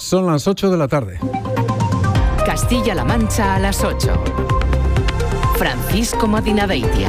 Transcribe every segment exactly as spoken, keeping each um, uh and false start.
Son las ocho de la tarde. Castilla-La Mancha a las ocho. Francisco Madinabeitia.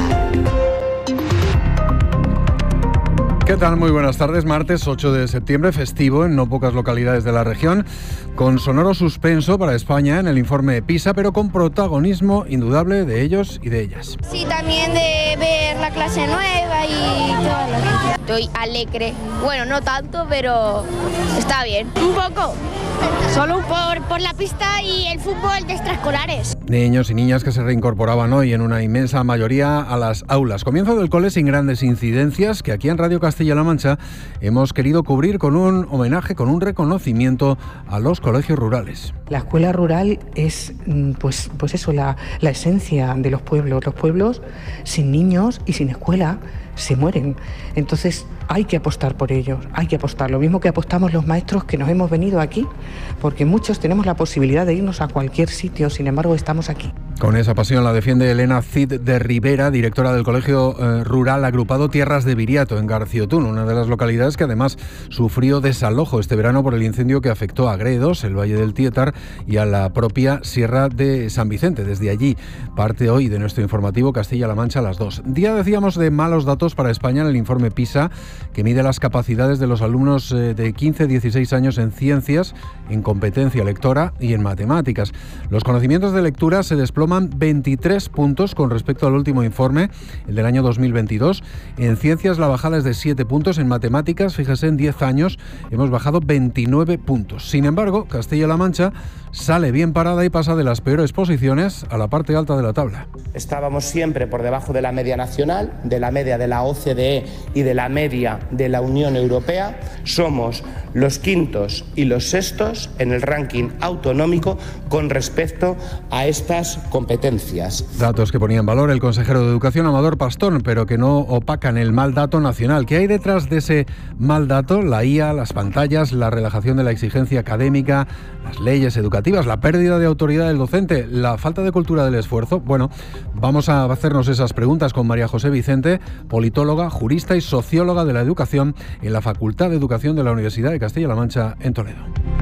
¿Qué tal? Muy buenas tardes. Martes ocho de septiembre, festivo en no pocas localidades de la región, con sonoro suspenso para España en el informe PISA, pero con protagonismo indudable de ellos y de ellas. Sí, también de ver la clase nueva y todo lo que... Estoy alegre. Bueno, no tanto, pero está bien. Un poco. Solo por, por la pista y el fútbol de extraescolares. Niños y niñas que se reincorporaban hoy en una inmensa mayoría a las aulas. Comienzo del cole sin grandes incidencias que aquí en Radio Castilla-La Mancha hemos querido cubrir con un homenaje, con un reconocimiento a los colegios rurales. La escuela rural es, pues, pues eso, la, la esencia de los pueblos. Los pueblos sin niños y sin escuela se mueren. Entonces hay que apostar por ellos, hay que apostar. Lo mismo que apostamos los maestros que nos hemos venido aquí, porque muchos tenemos la posibilidad de irnos a cualquier sitio, sin embargo estamos aquí. Con esa pasión la defiende Elena Cid de Rivera, directora del Colegio eh, Rural Agrupado Tierras de Viriato, en Garciotún, una de las localidades que además sufrió desalojo este verano por el incendio que afectó a Gredos, el Valle del Tietar y a la propia Sierra de San Vicente. Desde allí parte hoy de nuestro informativo Castilla-La Mancha a las dos. Día, decíamos, de malos datos para España en el informe PISA, que mide las capacidades de los alumnos eh, de quince a dieciséis años en ciencias, en competencia lectora y en matemáticas. Los conocimientos de lectura se desploman veintitrés puntos con respecto al último informe, el del año dos mil veintidós. En ciencias la bajada es de siete puntos, en matemáticas, fíjese, en diez años hemos bajado veintinueve puntos. Sin embargo, Castilla-La Mancha sale bien parada y pasa de las peores posiciones a la parte alta de la tabla. Estábamos siempre por debajo de la media nacional, de la media de la O C D E y de la media de la Unión Europea. Somos los quintos y los sextos en el ranking autonómico con respecto a estas competencias. Datos que ponía en valor el consejero de Educación, Amador Pastón, pero que no opacan el mal dato nacional. ¿Qué hay detrás de ese mal dato? La I A, las pantallas, la relajación de la exigencia académica, las leyes educativas, la pérdida de autoridad del docente, la falta de cultura del esfuerzo. Bueno, vamos a hacernos esas preguntas con María José Vicente, politóloga, jurista y socióloga de la educación en la Facultad de Educación de la Universidad de Castilla-La Mancha en Toledo.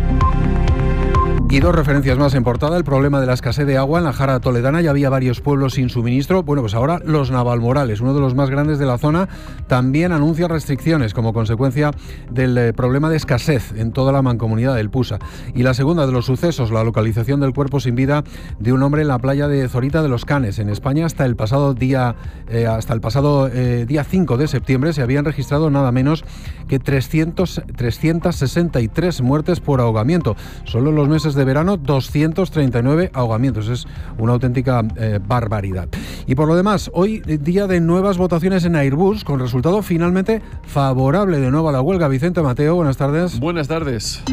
Y dos referencias más en portada: el problema de la escasez de agua en la Jara toledana. Ya había varios pueblos sin suministro. Bueno, pues ahora los Navalmorales, uno de los más grandes de la zona, también anuncia restricciones como consecuencia del eh, problema de escasez en toda la mancomunidad del Pusa. Y la segunda de los sucesos, la localización del cuerpo sin vida de un hombre en la playa de Zorita de los Canes. En España hasta el pasado día eh, hasta el pasado eh, día cinco de septiembre se habían registrado nada menos que trescientas sesenta y tres muertes por ahogamiento. Solo en los meses de de verano, doscientos treinta y nueve ahogamientos. Es una auténtica eh, barbaridad. Y por lo demás, hoy día de nuevas votaciones en Airbus, con resultado finalmente favorable de nuevo a la huelga. Vicente Mateo, buenas tardes. Buenas tardes.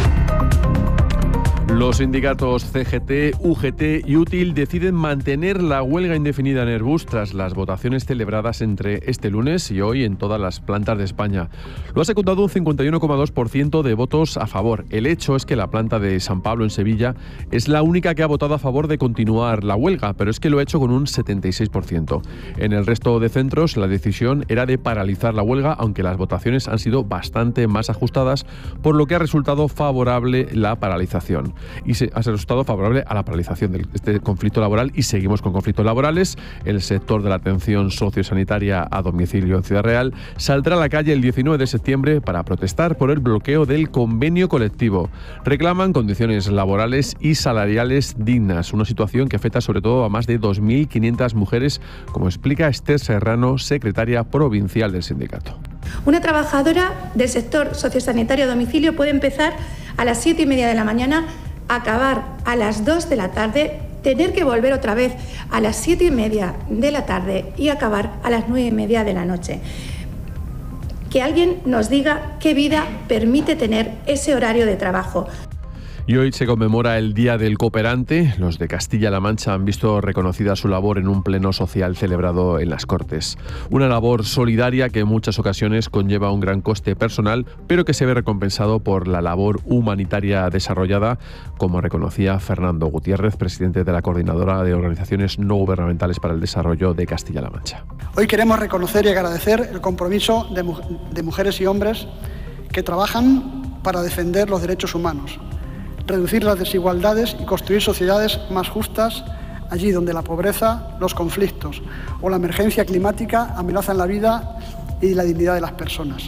Los sindicatos C G T, U G T y Útil deciden mantener la huelga indefinida en Airbus tras las votaciones celebradas entre este lunes y hoy en todas las plantas de España. Lo ha secundado un cincuenta y uno coma dos por ciento de votos a favor. El hecho es que la planta de San Pablo en Sevilla es la única que ha votado a favor de continuar la huelga, pero es que lo ha hecho con un setenta y seis por ciento. En el resto de centros la decisión era de paralizar la huelga, aunque las votaciones han sido bastante más ajustadas, por lo que ha resultado favorable la paralización. Y se ha resultado favorable a la paralización de este conflicto laboral, y seguimos con conflictos laborales. El sector de la atención sociosanitaria a domicilio en Ciudad Real saldrá a la calle el diecinueve de septiembre para protestar por el bloqueo del convenio colectivo. Reclaman condiciones laborales y salariales dignas, una situación que afecta sobre todo a más de dos mil quinientas mujeres, como explica Esther Serrano, secretaria provincial del sindicato. Una trabajadora del sector sociosanitario a domicilio puede empezar a las siete y media de la mañana, acabar a las dos de la tarde, tener que volver otra vez a las siete y media de la tarde y acabar a las nueve y media de la noche. Que alguien nos diga qué vida permite tener ese horario de trabajo. Y hoy se conmemora el Día del Cooperante. Los de Castilla-La Mancha han visto reconocida su labor en un pleno social celebrado en las Cortes. Una labor solidaria que en muchas ocasiones conlleva un gran coste personal, pero que se ve recompensado por la labor humanitaria desarrollada, como reconocía Fernando Gutiérrez, presidente de la Coordinadora de Organizaciones No Gubernamentales para el Desarrollo de Castilla-La Mancha. Hoy queremos reconocer y agradecer el compromiso de, mu- de mujeres y hombres que trabajan para defender los derechos humanos, reducir las desigualdades y construir sociedades más justas allí donde la pobreza, los conflictos o la emergencia climática amenazan la vida y la dignidad de las personas.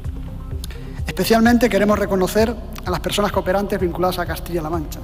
Especialmente queremos reconocer a las personas cooperantes vinculadas a Castilla-La Mancha.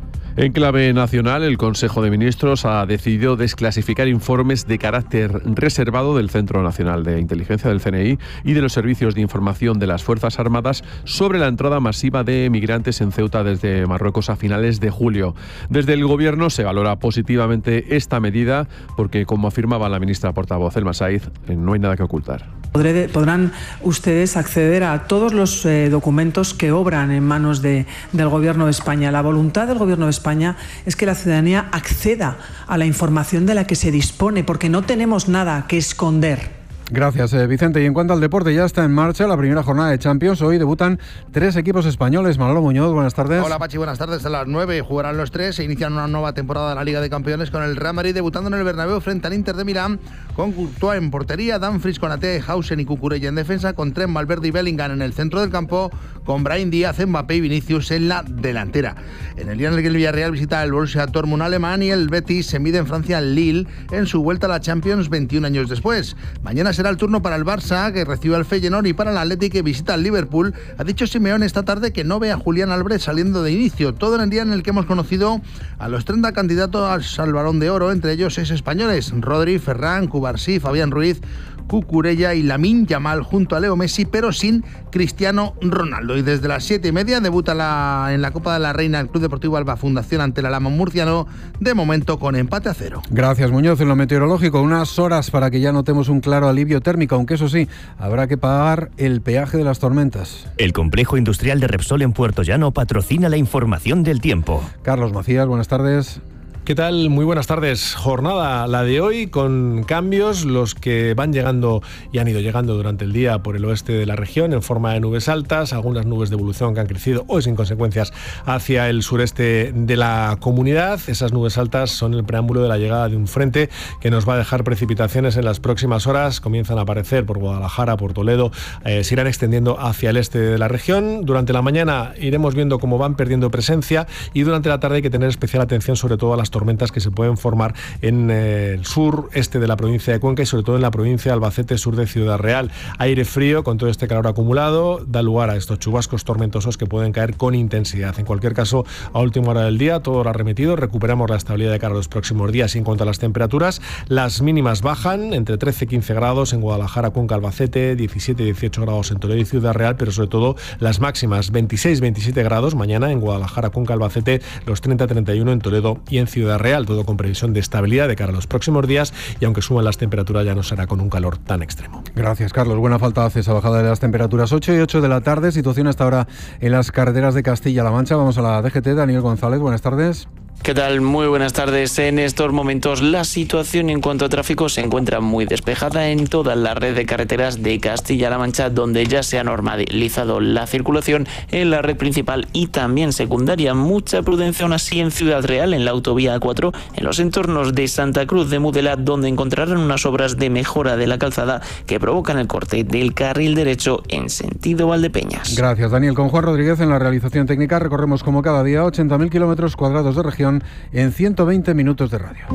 En clave nacional, el Consejo de Ministros ha decidido desclasificar informes de carácter reservado del Centro Nacional de Inteligencia del C N I y de los servicios de información de las Fuerzas Armadas sobre la entrada masiva de migrantes en Ceuta desde Marruecos a finales de julio. Desde el Gobierno se valora positivamente esta medida porque, como afirmaba la ministra portavoz Elma Saiz, no hay nada que ocultar. Podrán ustedes acceder a todos los eh, documentos que obran en manos de, del Gobierno de España. La voluntad del Gobierno de España es que la ciudadanía acceda a la información de la que se dispone, porque no tenemos nada que esconder. Gracias, eh, Vicente. Y en cuanto al deporte, ya está en marcha la primera jornada de Champions. Hoy debutan tres equipos españoles. Manolo Muñoz, buenas tardes. Hola, Pachi, buenas tardes. A las nueve jugarán los tres. Se inician una nueva temporada de la Liga de Campeones con el Real Madrid debutando en el Bernabéu frente al Inter de Milán, con Courtois en portería, Dumfries, Konaté, Hausen y Cucurella en defensa, con Trent, Valverde y Bellingham en el centro del campo, con Brahim Díaz, Mbappé y Vinicius en la delantera. En el día en el que el Villarreal visita el Borussia Dortmund alemán y el Betis se mide en Francia al Lille en su vuelta a la Champions veintiún años después. Mañana será el turno para el Barça, que recibe al Feyenoord, y para el Athletic, que visita al Liverpool. Ha dicho Simeone esta tarde que no ve a Julián Álvarez saliendo de inicio. Todo en el día en el que hemos conocido a los treinta candidatos al Balón de Oro, entre ellos seis españoles: Rodri, Ferran, Cubarsí, Fabián Ruiz, Cucurella y Lamine Yamal, junto a Leo Messi, pero sin Cristiano Ronaldo. Y desde las siete y media debuta la, en la Copa de la Reina el Club Deportivo Alba Fundación ante el Alamo Murciano, de momento con empate a cero. Gracias, Muñoz. En lo meteorológico, unas horas para que ya notemos un claro alivio térmico, aunque eso sí, habrá que pagar el peaje de las tormentas. El complejo industrial de Repsol en Puerto Llano patrocina la información del tiempo. Carlos Macías, buenas tardes. ¿Qué tal? Muy buenas tardes. Jornada la de hoy con cambios, los que van llegando y han ido llegando durante el día por el oeste de la región en forma de nubes altas, algunas nubes de evolución que han crecido hoy sin consecuencias hacia el sureste de la comunidad. Esas nubes altas son el preámbulo de la llegada de un frente que nos va a dejar precipitaciones en las próximas horas. Comienzan a aparecer por Guadalajara, por Toledo, eh, se irán extendiendo hacia el este de la región. Durante la mañana iremos viendo cómo van perdiendo presencia y durante la tarde hay que tener especial atención sobre todo a las tormentas que se pueden formar en eh, el sur este de la provincia de Cuenca y sobre todo en la provincia de Albacete, sur de Ciudad Real. Aire frío con todo este calor acumulado da lugar a estos chubascos tormentosos que pueden caer con intensidad. En cualquier caso, a última hora del día todo lo arremetido, recuperamos la estabilidad de cara a los próximos días. En cuanto a las temperaturas, las mínimas bajan entre trece y quince grados en Guadalajara, Cuenca, Albacete, diecisiete y dieciocho grados en Toledo y Ciudad Real, pero sobre todo las máximas veintiséis a veintisiete grados mañana en Guadalajara, Cuenca, Albacete, los treinta a treinta y uno en Toledo y en Ciudad Real, todo con previsión de estabilidad de cara a los próximos días, y aunque suban las temperaturas ya no será con un calor tan extremo. Gracias, Carlos. Buena falta hace esa bajada de las temperaturas. ocho y ocho de la tarde, situación hasta ahora en las carreteras de Castilla-La Mancha. Vamos a la D G T. Daniel González, buenas tardes. ¿Qué tal? Muy buenas tardes. En estos momentos la situación en cuanto a tráfico se encuentra muy despejada en toda la red de carreteras de Castilla-La Mancha, donde ya se ha normalizado la circulación en la red principal y también secundaria. Mucha prudencia aún así en Ciudad Real, en la autovía A cuatro, en los entornos de Santa Cruz de Mudela, donde encontrarán unas obras de mejora de la calzada que provocan el corte del carril derecho en sentido Valdepeñas. Gracias, Daniel. Con Juan Rodríguez en la realización técnica recorremos como cada día ochenta mil kilómetros cuadrados de región en ciento veinte minutos de radio.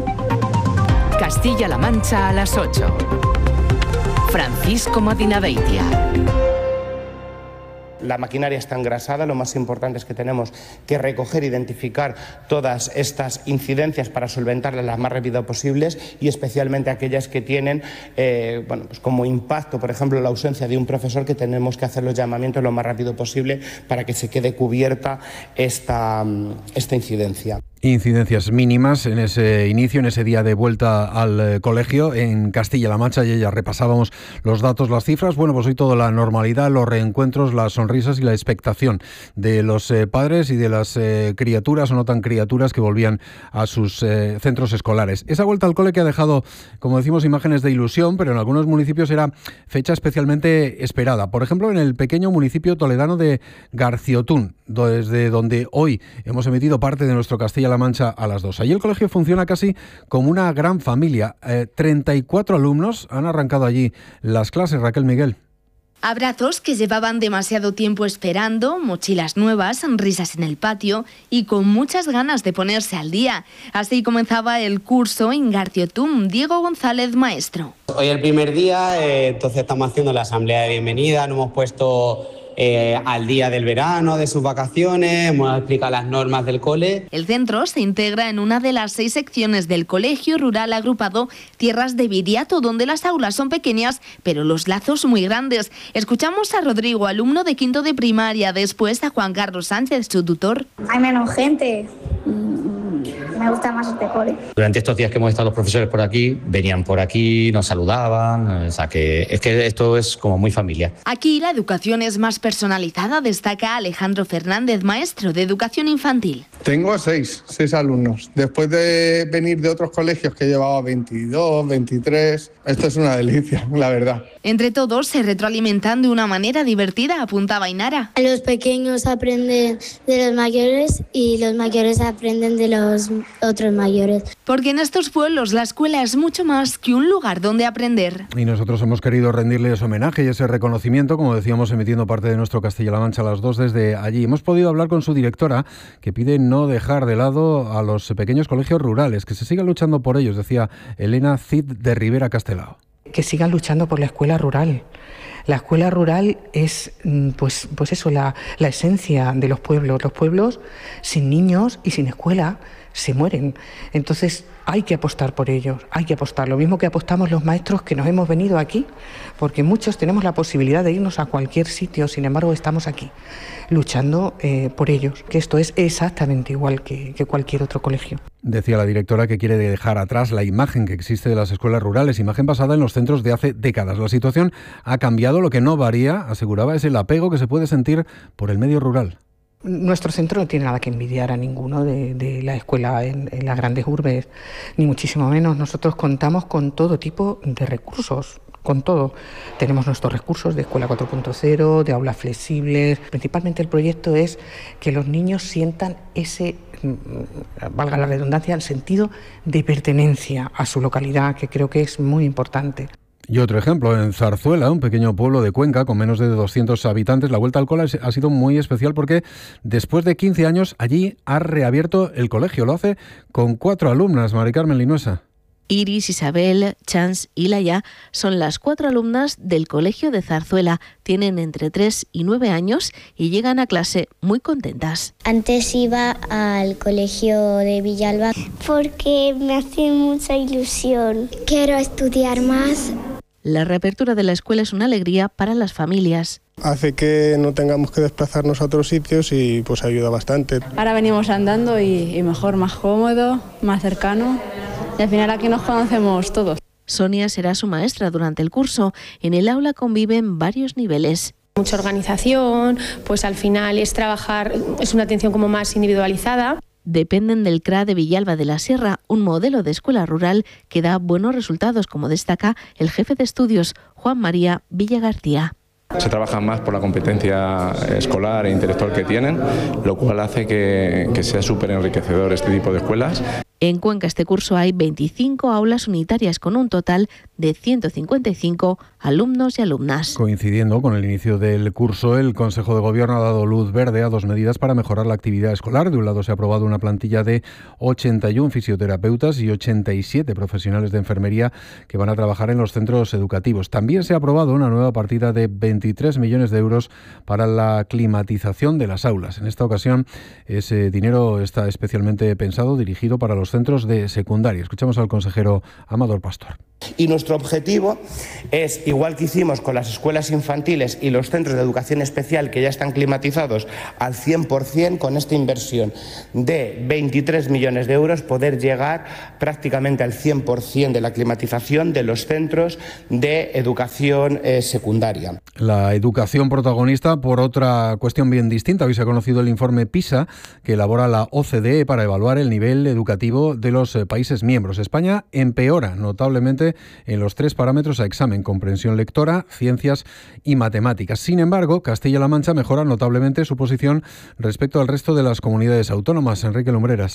Castilla-La Mancha a las ocho. Francisco Madinabeitia. La maquinaria está engrasada, lo más importante es que tenemos que recoger, identificar todas estas incidencias para solventarlas lo más rápido posibles y especialmente aquellas que tienen eh, bueno, pues como impacto, por ejemplo, la ausencia de un profesor, que tenemos que hacer los llamamientos lo más rápido posible para que se quede cubierta esta, esta incidencia. Incidencias mínimas en ese inicio, en ese día de vuelta al eh, colegio en Castilla-La Mancha, y ya repasábamos los datos, las cifras. Bueno, pues hoy toda la normalidad, los reencuentros, las sonrisas y la expectación de los eh, padres y de las eh, criaturas o no tan criaturas que volvían a sus eh, centros escolares. Esa vuelta al cole que ha dejado, como decimos, imágenes de ilusión, pero en algunos municipios era fecha especialmente esperada. Por ejemplo, en el pequeño municipio toledano de Garciotún, desde donde hoy hemos emitido parte de nuestro Castilla-La Mancha a las dos. Allí el colegio funciona casi como una gran familia. Eh, treinta y cuatro alumnos han arrancado allí las clases. Raquel Miguel. Abrazos que llevaban demasiado tiempo esperando, mochilas nuevas, risas en el patio y con muchas ganas de ponerse al día. Así comenzaba el curso en Garciotum. Diego González, maestro. Hoy es el primer día, eh, entonces estamos haciendo la asamblea de bienvenida, nos hemos puesto eh, al día del verano, de sus vacaciones, hemos explicado las normas del cole. El centro se integra en una de las seis secciones del colegio rural agrupado Tierras de Viriato, donde las aulas son pequeñas, pero los lazos muy grandes. Escuchamos a Rodrigo, alumno de quinto de primaria, después a Juan Carlos Sánchez, su tutor. Hay menos gente. Me gusta más este cole. Durante estos días que hemos estado los profesores por aquí, venían por aquí, nos saludaban, o sea que es que esto es como muy familiar. Aquí la educación es más personalizada, destaca Alejandro Fernández, maestro de educación infantil. Tengo seis, seis alumnos. Después de venir de otros colegios que llevaba veintidós, veintitrés, esto es una delicia, la verdad. Entre todos se retroalimentan de una manera divertida, apuntaba Inara. Los pequeños aprenden de los mayores y los mayores aprenden de los otros mayores. Porque en estos pueblos la escuela es mucho más que un lugar donde aprender. Y nosotros hemos querido rendirles homenaje y ese reconocimiento, como decíamos, emitiendo parte de nuestro Castilla-La Mancha a las dos desde allí. Hemos podido hablar con su directora, que pide no dejar de lado a los pequeños colegios rurales, que se siga luchando por ellos, decía Elena Cid de Rivera Castelao. Que sigan luchando por la escuela rural. La escuela rural es, pues, pues eso, la, la esencia de los pueblos. Los pueblos sin niños y sin escuela se mueren. Entonces hay que apostar por ellos, hay que apostar. Lo mismo que apostamos los maestros que nos hemos venido aquí, porque muchos tenemos la posibilidad de irnos a cualquier sitio, sin embargo estamos aquí, luchando eh, por ellos, que esto es exactamente igual que, que cualquier otro colegio. Decía la directora que quiere dejar atrás la imagen que existe de las escuelas rurales, imagen basada en los centros de hace décadas. La situación ha cambiado, lo que no varía, aseguraba, es el apego que se puede sentir por el medio rural. Nuestro centro no tiene nada que envidiar a ninguno de, de la escuela en, en las grandes urbes, ni muchísimo menos. Nosotros contamos con todo tipo de recursos, con todo. Tenemos nuestros recursos de escuela cuatro punto cero, de aulas flexibles. Principalmente el proyecto es que los niños sientan ese, valga la redundancia, el sentido de pertenencia a su localidad, que creo que es muy importante. Y otro ejemplo, en Zarzuela, un pequeño pueblo de Cuenca con menos de doscientos habitantes, la vuelta al cole ha sido muy especial porque después de quince años allí ha reabierto el colegio. Lo hace con cuatro alumnas, Mari Carmen Linuesa. Iris, Isabel, Chans y Laia son las cuatro alumnas del colegio de Zarzuela. Tienen entre tres y nueve años y llegan a clase muy contentas. Antes iba al colegio de Villalba porque me hace mucha ilusión. Quiero estudiar más. La reapertura de la escuela es una alegría para las familias. Hace que no tengamos que desplazarnos a otros sitios y pues ayuda bastante. Ahora venimos andando y, y mejor, más cómodo, más cercano. Y al final aquí nos conocemos todos. Sonia será su maestra durante el curso. En el aula conviven varios niveles. Mucha organización, pues al final es trabajar, es una atención como más individualizada. Dependen del C R A de Villalba de la Sierra, un modelo de escuela rural que da buenos resultados, como destaca el jefe de estudios, Juan María Villagarcía. Se trabaja más por la competencia escolar e intelectual que tienen, lo cual hace que, que sea súper enriquecedor este tipo de escuelas. En Cuenca este curso hay veinticinco aulas unitarias con un total de ciento cincuenta y cinco alumnos y alumnas. Coincidiendo con el inicio del curso, el Consejo de Gobierno ha dado luz verde a dos medidas para mejorar la actividad escolar. De un lado se ha aprobado una plantilla de ochenta y uno fisioterapeutas y ochenta y siete profesionales de enfermería que van a trabajar en los centros educativos. También se ha aprobado una nueva partida de veintitrés millones de euros para la climatización de las aulas. En esta ocasión ese dinero está especialmente pensado, dirigido para los centros de secundaria. Escuchamos al consejero Amador Pastor. Y nuestro objetivo es, igual que hicimos con las escuelas infantiles y los centros de educación especial que ya están climatizados al cien por ciento, con esta inversión de veintitrés millones de euros, poder llegar prácticamente al cien por ciento de la climatización de los centros de educación eh, secundaria. La educación protagonista por otra cuestión bien distinta. Hoy se ha conocido el informe PISA que elabora la O C D E para evaluar el nivel educativo de los países miembros. España empeora notablemente en los tres parámetros a examen: comprensión lectora, ciencias y matemáticas. Sin embargo, Castilla-La Mancha mejora notablemente su posición respecto al resto de las comunidades autónomas. Enrique Lumbreras.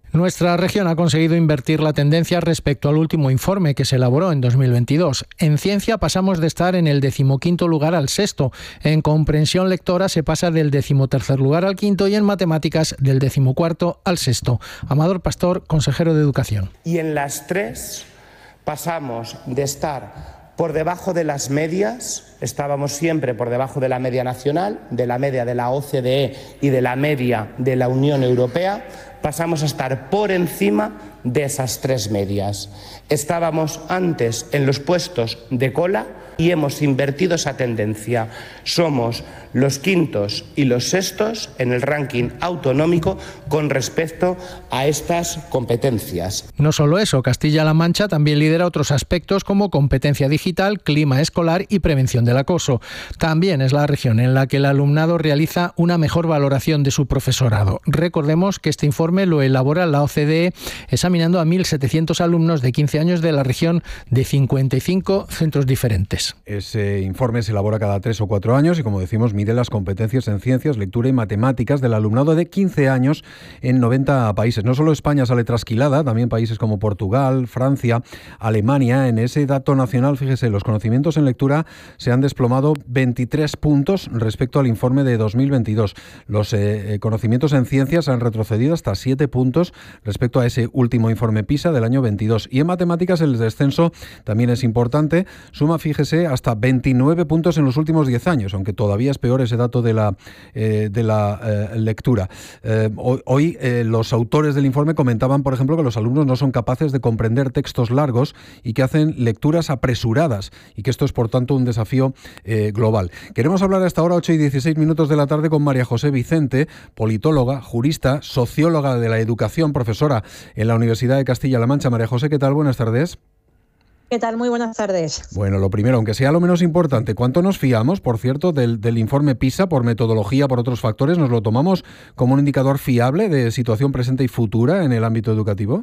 Nuestra región ha conseguido invertir la tendencia respecto al último informe que se elaboró en dos mil veintidós. En ciencia pasamos de estar en el decimoquinto lugar al sexto. En comprensión lectora se pasa del decimotercer lugar al quinto y en matemáticas del decimocuarto al sexto. Amador Pastor, consejero de Educación. Y en las tres pasamos de estar por debajo de las medias, estábamos siempre por debajo de la media nacional, de la media de la O C D E y de la media de la Unión Europea, pasamos a estar por encima de esas tres medias. Estábamos antes en los puestos de cola y hemos invertido esa tendencia. Somos los quintos y los sextos en el ranking autonómico con respecto a estas competencias. No solo eso, Castilla-La Mancha también lidera otros aspectos como competencia digital, clima escolar y prevención del acoso. También es la región en la que el alumnado realiza una mejor valoración de su profesorado. Recordemos que este informe lo elabora la O C D E examinando a mil setecientos alumnos de quince años de la región de cincuenta y cinco centros diferentes. Ese informe se elabora cada tres o cuatro años y, como decimos, mide las competencias en ciencias, lectura y matemáticas del alumnado de quince años en noventa países. No solo España sale trasquilada, también países como Portugal, Francia, Alemania. En ese dato nacional, fíjese, los conocimientos en lectura se han desplomado veintitrés puntos respecto al informe de dos mil veintidós. Los eh, conocimientos en ciencias han retrocedido hasta siete puntos respecto a ese último informe PISA del año veintidós. Y en matemáticas el descenso también es importante. Suma, fíjese, hasta veintinueve puntos en los últimos diez años, aunque todavía es peor ese dato de la, eh, de la eh, lectura. Eh, hoy eh, los autores del informe comentaban, por ejemplo, que los alumnos no son capaces de comprender textos largos y que hacen lecturas apresuradas y que esto es, por tanto, un desafío eh, global. Queremos hablar hasta ahora, ocho y dieciséis minutos de la tarde, con María José Vicente, politóloga, jurista, socióloga de la educación, profesora en la Universidad de Castilla-La Mancha. María José, ¿qué tal? Buenas tardes. ¿Qué tal? Muy buenas tardes. Bueno, lo primero, aunque sea lo menos importante, ¿cuánto nos fiamos, por cierto, del, del informe PISA por metodología, por otros factores? ¿Nos lo tomamos como un indicador fiable de situación presente y futura en el ámbito educativo?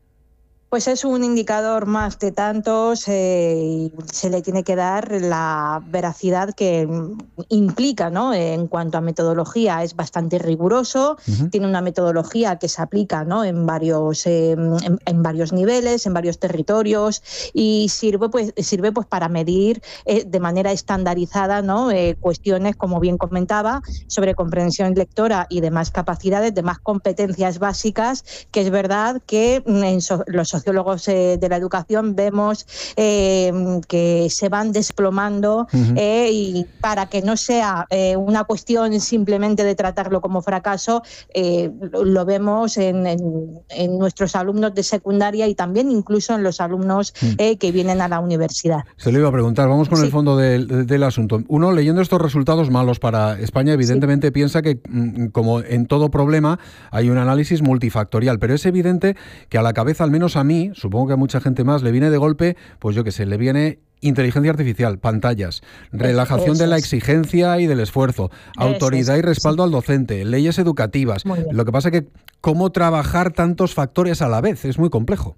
Pues es un indicador más de tantos eh, y se le tiene que dar la veracidad que implica, ¿no? En cuanto a metodología, es bastante riguroso, uh-huh. Tiene una metodología que se aplica, ¿no? en, varios, eh, en, en varios niveles, en varios territorios y sirve pues, sirve, pues para medir eh, de manera estandarizada, ¿no? eh, cuestiones, como bien comentaba, sobre comprensión lectora y demás capacidades, demás competencias básicas, que es verdad que en so- los sociólogos eh, de la educación vemos eh, que se van desplomando uh-huh. eh, y para que no sea eh, una cuestión simplemente de tratarlo como fracaso, eh, lo, lo vemos en, en, en nuestros alumnos de secundaria y también incluso en los alumnos uh-huh. eh, que vienen a la universidad. Se lo iba a preguntar, vamos con sí. el fondo del, del asunto. Uno, leyendo estos resultados malos para España, evidentemente sí. piensa que, como en todo problema, hay un análisis multifactorial, pero es evidente que a la cabeza, al menos a mí, supongo que a mucha gente más, le viene de golpe, pues yo qué sé, le viene inteligencia artificial, pantallas, relajación de la exigencia y del esfuerzo, autoridad y respaldo al docente, leyes educativas. Lo que pasa es que cómo trabajar tantos factores a la vez es muy complejo.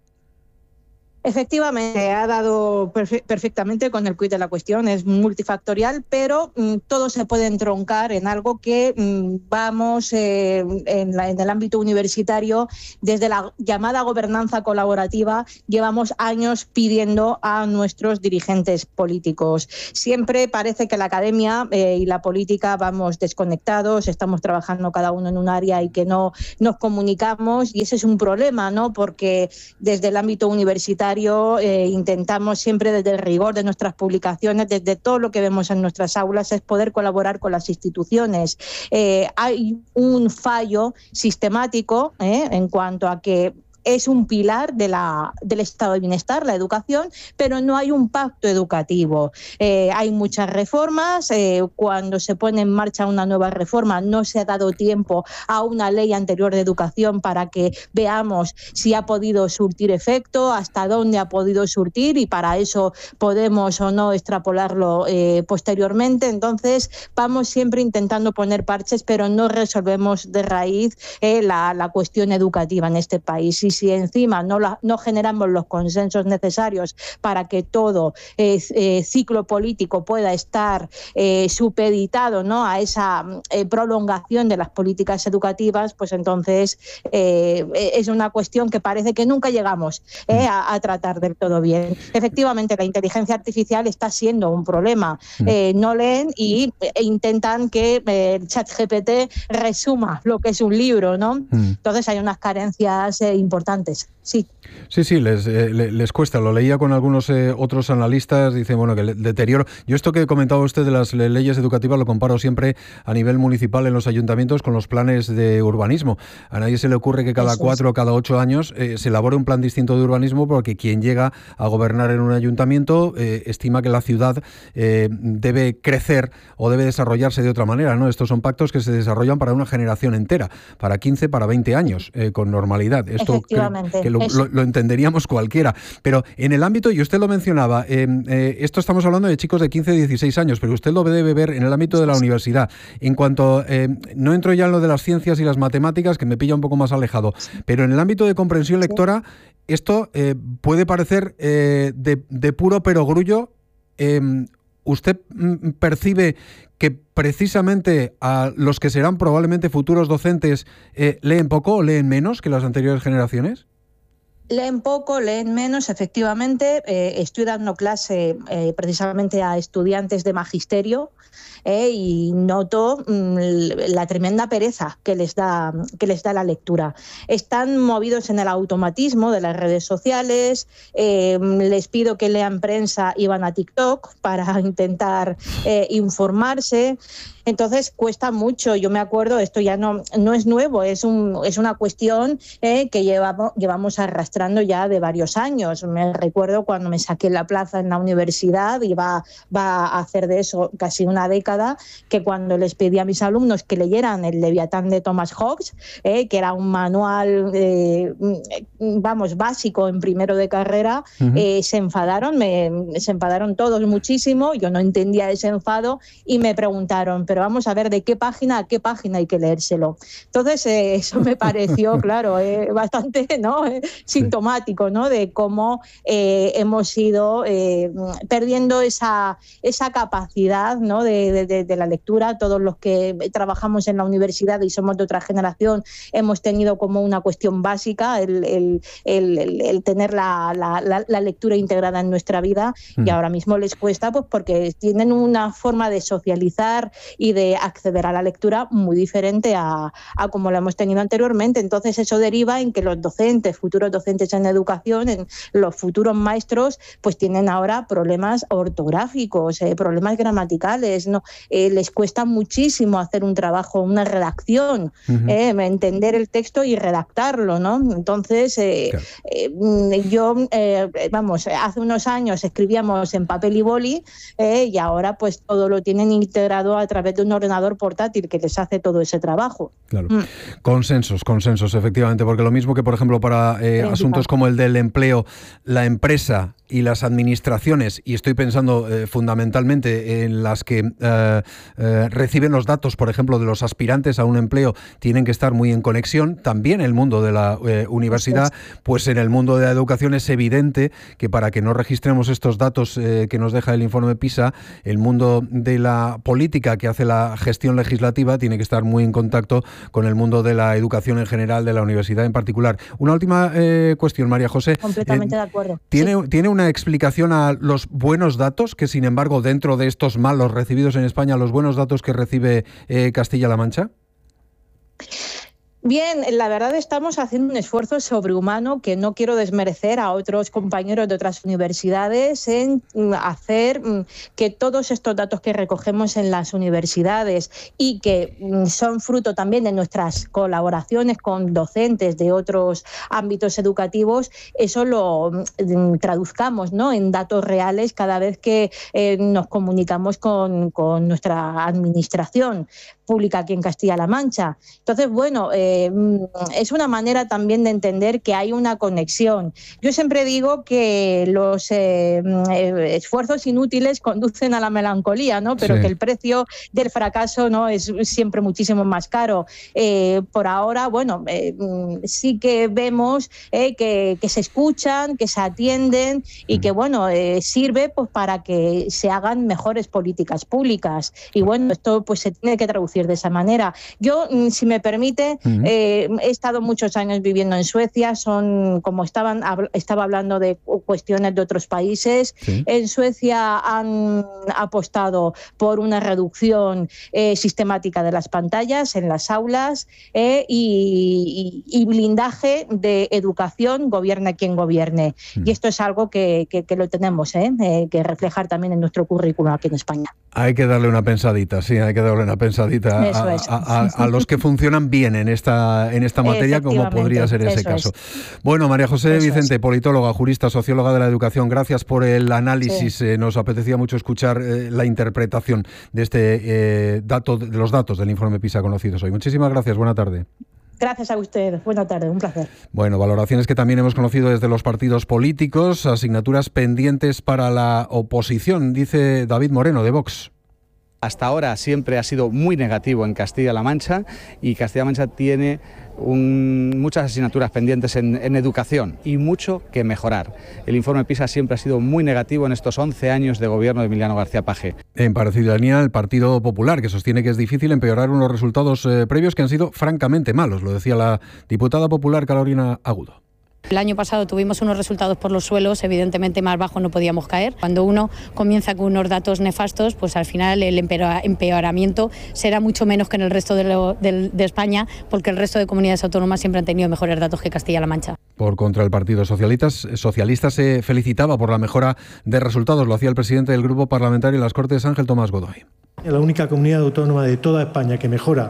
Efectivamente, ha dado perfe- perfectamente con el quid de la cuestión, es multifactorial, pero mm, todo se puede entroncar en algo que mm, vamos eh, en, la, en el ámbito universitario, desde la llamada gobernanza colaborativa, llevamos años pidiendo a nuestros dirigentes políticos. Siempre parece que la academia eh, y la política vamos desconectados, estamos trabajando cada uno en un área y que no nos comunicamos, y ese es un problema, ¿no? Porque desde el ámbito universitario Eh, intentamos siempre, desde el rigor de nuestras publicaciones, desde todo lo que vemos en nuestras aulas, es poder colaborar con las instituciones. Eh, hay un fallo sistemático eh, en cuanto a que es un pilar de la, del estado de bienestar, la educación, pero no hay un pacto educativo. Eh, hay muchas reformas, eh, cuando se pone en marcha una nueva reforma no se ha dado tiempo a una ley anterior de educación para que veamos si ha podido surtir efecto, hasta dónde ha podido surtir, y para eso podemos o no extrapolarlo eh, posteriormente. Entonces vamos siempre intentando poner parches, pero no resolvemos de raíz eh, la, la cuestión educativa en este país. Y si encima no, la, no generamos los consensos necesarios para que todo eh, eh, ciclo político pueda estar eh, supeditado, ¿no?, a esa eh, prolongación de las políticas educativas, pues entonces eh, es una cuestión que parece que nunca llegamos eh, a, a tratar del todo bien. Efectivamente, la inteligencia artificial está siendo un problema. Eh, no leen y e intentan que eh, el chat G P T resuma lo que es un libro, ¿no? Mm. Entonces hay unas carencias eh, importantes, sí. Sí, sí, les, eh, les cuesta. Lo leía con algunos eh, otros analistas, dicen, bueno, que el deterioro... Yo esto que comentaba usted de las leyes educativas lo comparo siempre a nivel municipal en los ayuntamientos con los planes de urbanismo. A nadie se le ocurre que cada Eso cuatro o cada ocho años eh, se elabore un plan distinto de urbanismo, porque quien llega a gobernar en un ayuntamiento eh, estima que la ciudad eh, debe crecer o debe desarrollarse de otra manera, ¿no? Estos son pactos que se desarrollan para una generación entera, para quince, para veinte años, eh, con normalidad. Esto que, que lo, lo, lo entenderíamos cualquiera. Pero en el ámbito, y usted lo mencionaba, eh, eh, esto estamos hablando de chicos de quince, dieciséis años, pero usted lo debe ver en el ámbito de la universidad. En cuanto, eh, no entro ya en lo de las ciencias y las matemáticas, que me pilla un poco más alejado, pero en el ámbito de comprensión lectora, esto eh, puede parecer eh, de, de puro perogrullo. Eh, ¿Usted percibe que precisamente a los que serán probablemente futuros docentes eh, leen poco o leen menos que las anteriores generaciones? Leen poco, leen menos, efectivamente. Eh, estoy dando clase eh, precisamente a estudiantes de magisterio eh, y noto mm, la tremenda pereza que les da que les da la lectura. Están movidos en el automatismo de las redes sociales. Eh, les pido que lean prensa y van a TikTok para intentar eh, informarse. Entonces cuesta mucho. Yo me acuerdo, esto ya no, no es nuevo, es, un, es una cuestión eh, que llevamos, llevamos arrastrando ya de varios años. Me recuerdo cuando me saqué la plaza en la universidad, y va, va a hacer de eso casi una década, que cuando les pedí a mis alumnos que leyeran el Leviatán de Thomas Hobbes, eh, que era un manual eh, vamos, básico en primero de carrera, uh-huh. eh, se enfadaron, me, se enfadaron todos muchísimo. Yo no entendía ese enfado y me preguntaron, pero vamos a ver, ¿de qué página a qué página hay que leérselo? Entonces, eh, eso me pareció, claro, eh, bastante ¿no? eh, sintomático, ¿no? De cómo eh, hemos ido eh, perdiendo esa, esa capacidad, ¿no? de, de, de la lectura. Todos los que trabajamos en la universidad y somos de otra generación hemos tenido como una cuestión básica el, el, el, el, el tener la, la, la, la lectura integrada en nuestra vida, mm. y ahora mismo les cuesta pues porque tienen una forma de socializar y de acceder a la lectura muy diferente a, a como la hemos tenido anteriormente. Entonces eso deriva en que los docentes, futuros docentes en educación, en los futuros maestros, pues tienen ahora problemas ortográficos, eh, problemas gramaticales, ¿no? Eh, les cuesta muchísimo hacer un trabajo, una redacción, uh-huh. eh, entender el texto y redactarlo, ¿no? Entonces eh, claro. eh, yo, eh, vamos, hace unos años escribíamos en papel y boli eh, y ahora pues todo lo tienen integrado a través de un ordenador portátil que les hace todo ese trabajo. Claro. Mm. Consensos, consensos, efectivamente, porque lo mismo que, por ejemplo, para eh, asuntos como el del empleo, la empresa y las administraciones, y estoy pensando eh, fundamentalmente en las que eh, eh, reciben los datos, por ejemplo, de los aspirantes a un empleo, tienen que estar muy en conexión. También el mundo de la eh, universidad, pues en el mundo de la educación es evidente que para que no registremos estos datos eh, que nos deja el informe PISA, el mundo de la política que hace la gestión legislativa tiene que estar muy en contacto con el mundo de la educación en general, de la universidad en particular. Una última eh, cuestión, María José. Completamente eh, de acuerdo. ¿Tiene, sí. ¿Tiene una explicación a los buenos datos que, sin embargo, dentro de estos malos recibidos en España, los buenos datos que recibe eh, Castilla-La Mancha? Bien, la verdad estamos haciendo un esfuerzo sobrehumano que no quiero desmerecer a otros compañeros de otras universidades en hacer que todos estos datos que recogemos en las universidades y que son fruto también de nuestras colaboraciones con docentes de otros ámbitos educativos, eso lo traduzcamos, ¿no? en datos reales cada vez que eh, nos comunicamos con, con nuestra administración. pública aquí en Castilla-La Mancha. Entonces, bueno, eh, es una manera también de entender que hay una conexión. Yo siempre digo que los eh, esfuerzos inútiles conducen a la melancolía, ¿no? Pero sí, que el precio del fracaso, ¿no?, es siempre muchísimo más caro. Eh, por ahora, bueno, eh, sí que vemos eh, que, que se escuchan, que se atienden y que, bueno, eh, sirve pues para que se hagan mejores políticas públicas. Y bueno, esto pues se tiene que traducir de esa manera. Yo, si me permite, uh-huh. eh, he estado muchos años viviendo en Suecia, son, como estaban, estaba hablando de cuestiones de otros países, sí. En Suecia han apostado por una reducción eh, sistemática de las pantallas en las aulas eh, y, y, y blindaje de educación, gobierne quien gobierne. Uh-huh. Y esto es algo que, que, que lo tenemos eh, eh, que reflejar también en nuestro currículum aquí en España. Hay que darle una pensadita, sí, hay que darle una pensadita a, a, a, a los que funcionan bien en esta, en esta materia, como podría ser ese caso. Es. Bueno, María José eso Vicente, es. politóloga, jurista, socióloga de la educación, gracias por el análisis. Sí. Eh, nos apetecía mucho escuchar eh, la interpretación de este eh, dato, de los datos del informe PISA conocidos hoy. Muchísimas gracias, buena tarde. Gracias a usted. Buena tarde, un placer. Bueno, valoraciones que también hemos conocido desde los partidos políticos, asignaturas pendientes para la oposición, dice David Moreno, de Vox. Hasta ahora siempre ha sido muy negativo en Castilla-La Mancha y Castilla-La Mancha tiene un, muchas asignaturas pendientes en, en educación y mucho que mejorar. El informe PISA siempre ha sido muy negativo en estos once años de gobierno de Emiliano García Paje. En Parecidanía, el Partido Popular, que sostiene que es difícil empeorar unos resultados eh, previos que han sido francamente malos, lo decía la diputada popular Carolina Agudo. El año pasado tuvimos unos resultados por los suelos, evidentemente más bajos no podíamos caer. Cuando uno comienza con unos datos nefastos, pues al final el empeoramiento será mucho menos que en el resto de, lo, de, de España, porque el resto de comunidades autónomas siempre han tenido mejores datos que Castilla-La Mancha. Por contra, el Partido Socialista, Socialista se felicitaba por la mejora de resultados. Lo hacía el presidente del Grupo Parlamentario en las Cortes, Ángel Tomás Godoy. La única comunidad autónoma de toda España que mejora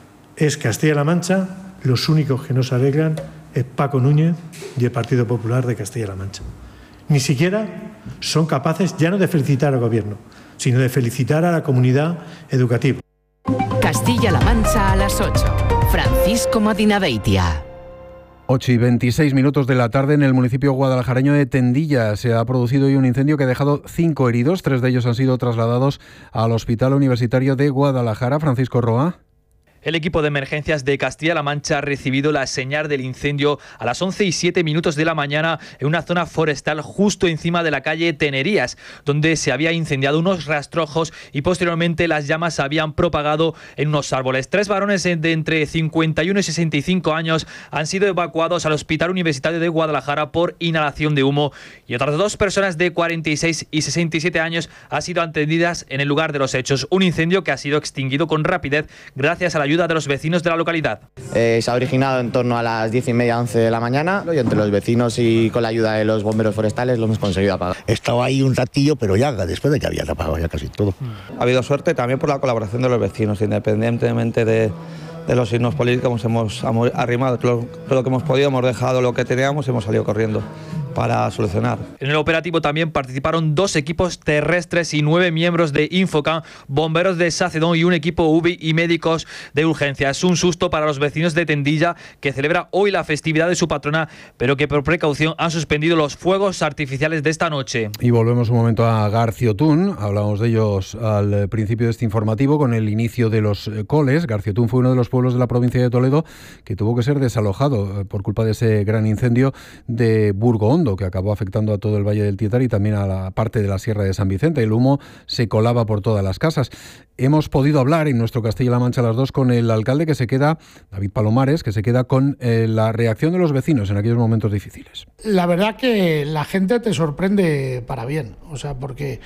es Castilla-La Mancha. Los únicos que no se arreglan es Paco Núñez y el Partido Popular de Castilla-La Mancha. Ni siquiera son capaces ya no de felicitar al gobierno, sino de felicitar a la comunidad educativa. Castilla-La Mancha a las ocho. Francisco Madinabeitia. ocho y veintiséis minutos de la tarde en el municipio guadalajareño de Tendilla. Se ha producido hoy un incendio que ha dejado cinco heridos. Tres de ellos han sido trasladados al Hospital Universitario de Guadalajara. Francisco Roa. El equipo de emergencias de Castilla-La Mancha ha recibido la señal del incendio a las once y siete minutos de la mañana en una zona forestal justo encima de la calle Tenerías, donde se había incendiado unos rastrojos y posteriormente las llamas se habían propagado en unos árboles. Tres varones de entre cincuenta y uno y sesenta y cinco años han sido evacuados al Hospital Universitario de Guadalajara por inhalación de humo y otras dos personas de cuarenta y seis y sesenta y siete años han sido atendidas en el lugar de los hechos. Un incendio que ha sido extinguido con rapidez gracias a la ayuda de los vecinos de la localidad. Eh, se ha originado en torno a las diez y media, once de la mañana y entre los vecinos y con la ayuda de los bomberos forestales lo hemos conseguido apagar. Estaba ahí un ratillo, pero ya después de que había apagado ya casi todo. Ha habido suerte también por la colaboración de los vecinos, independientemente de, de los signos políticos, hemos arrimado todo lo que hemos podido, hemos dejado lo que teníamos y hemos salido corriendo para solucionar. En el operativo también participaron dos equipos terrestres y nueve miembros de Infocan, bomberos de Sacedón y un equipo U B I y médicos de urgencia. Es un susto para los vecinos de Tendilla, que celebra hoy la festividad de su patrona, pero que por precaución han suspendido los fuegos artificiales de esta noche. Y volvemos un momento a Garciotún. Hablamos de ellos al principio de este informativo con el inicio de los coles. Garciotún fue uno de los pueblos de la provincia de Toledo que tuvo que ser desalojado por culpa de ese gran incendio de Burgo Hondo, que acabó afectando a todo el Valle del Tietar y también a la parte de la Sierra de San Vicente. El humo se colaba por todas las casas. Hemos podido hablar en nuestro Castilla-La Mancha las dos con el alcalde, que se queda, David Palomares, que se queda con eh, la reacción de los vecinos en aquellos momentos difíciles. La verdad que la gente te sorprende para bien, o sea, porque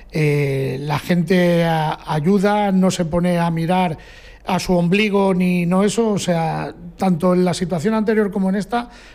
eh, la gente a, ayuda, no se pone a mirar a su ombligo ni no eso, o sea, tanto en la situación anterior como en esta,